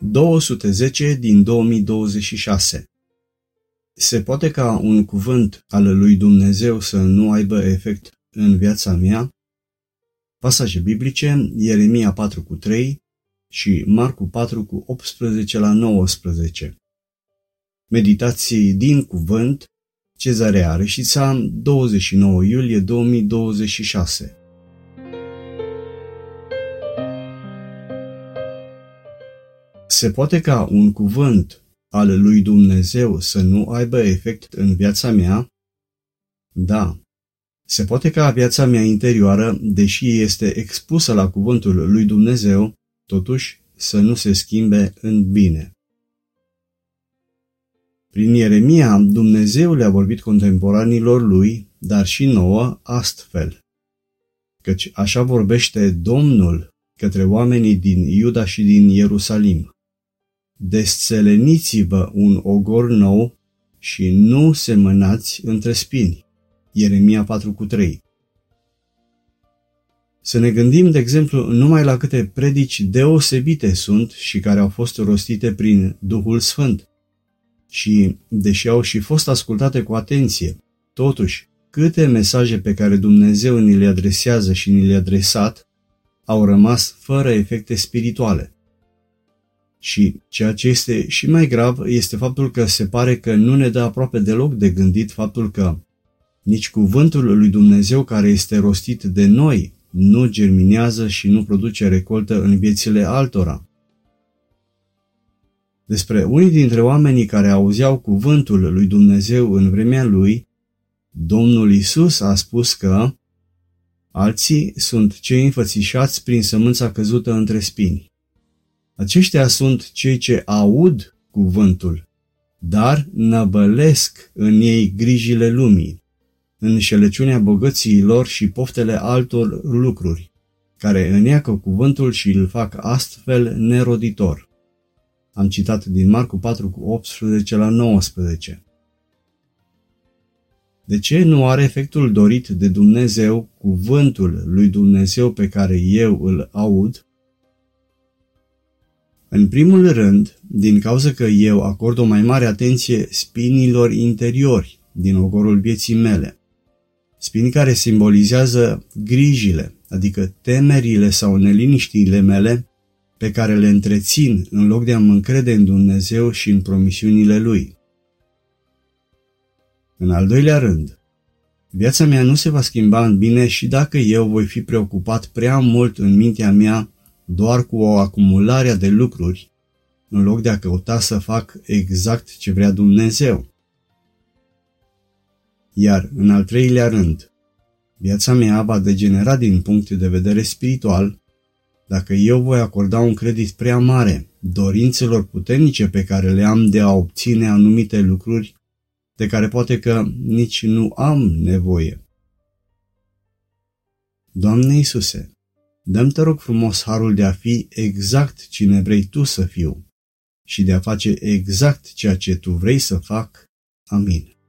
210 din 2026. Se poate ca un cuvânt al lui Dumnezeu să nu aibă efect în viața mea? Pasaje biblice: Ieremia 4:3 și Marcu 4:18-19. Meditații din cuvânt, Cezarea Reșița, 29 iulie 2026. Se poate ca un cuvânt al lui Dumnezeu să nu aibă efect în viața mea? Da. Se poate ca viața mea interioară, deși este expusă la cuvântul lui Dumnezeu, totuși să nu se schimbe în bine. Prin Ieremia, Dumnezeu le-a vorbit contemporanilor lui, dar și nouă, astfel: Căci așa vorbește Domnul către oamenii din Iuda și din Ierusalim. Desțeleniți-vă un ogor nou și nu semănați între spini. Ieremia 4:3. Să ne gândim, de exemplu, numai la câte predici deosebite sunt și care au fost rostite prin Duhul Sfânt. Și, deși au și fost ascultate cu atenție, totuși, câte mesaje pe care Dumnezeu ni le adresează și ni le-a adresat au rămas fără efecte spirituale. Și ceea ce este și mai grav este faptul că se pare că nu ne dă aproape deloc de gândit faptul că nici cuvântul lui Dumnezeu care este rostit de noi nu germinează și nu produce recoltă în viețile altora. Despre unii dintre oamenii care auzeau cuvântul lui Dumnezeu în vremea lui, Domnul Iisus a spus că alții sunt cei înfățișați prin sămânța căzută între spini. Aceștia sunt cei ce aud cuvântul, dar năbălesc în ei grijile lumii, înșelăciunea bogățiilor și poftele altor lucruri, care îneacă cuvântul și îl fac astfel neroditor. Am citat din Marcu 4:18-19. De ce nu are efectul dorit de Dumnezeu cuvântul lui Dumnezeu pe care eu îl aud? În primul rând, din cauza că eu acord o mai mare atenție spinilor interiori din ogorul vieții mele. Spini care simbolizează grijile, adică temerile sau neliniștiile mele, pe care le întrețin în loc de a mă încrede în Dumnezeu și în promisiunile Lui. În al doilea rând, viața mea nu se va schimba în bine și dacă eu voi fi preocupat prea mult în mintea mea doar cu o acumulare de lucruri, în loc de a căuta să fac exact ce vrea Dumnezeu. Iar în al treilea rând, viața mea va degenera din punct de vedere spiritual dacă eu voi acorda un credit prea mare dorințelor puternice pe care le am de a obține anumite lucruri de care poate că nici nu am nevoie. Doamne Iisuse, dă-mi, te rog frumos, harul de a fi exact cine vrei Tu să fiu și de a face exact ceea ce Tu vrei să fac. Amin.